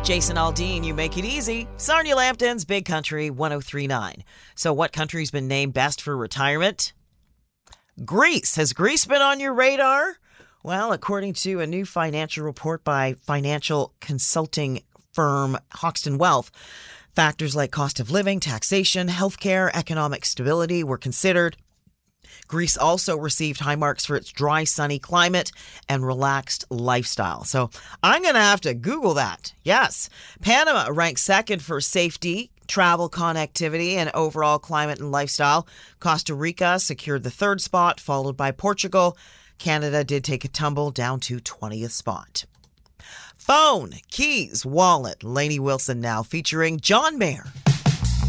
Jason Aldean, you make it easy. Sarnia Lambton's Big Country 103.9. So what country's been named best for retirement? Greece. Has Greece been on your radar? Well, according to a new financial report by financial consulting firm Hoxton Wealth, factors like cost of living, taxation, healthcare, economic stability were considered. Greece also received high marks for its dry, sunny climate and relaxed lifestyle. So I'm going to have to Google that. Yes. Panama ranks second for safety, travel, connectivity, and overall climate and lifestyle. Costa Rica secured the third spot, followed by Portugal. Canada did take a tumble down to 20th spot. Phone, keys, wallet. Lainey Wilson now featuring John Mayer.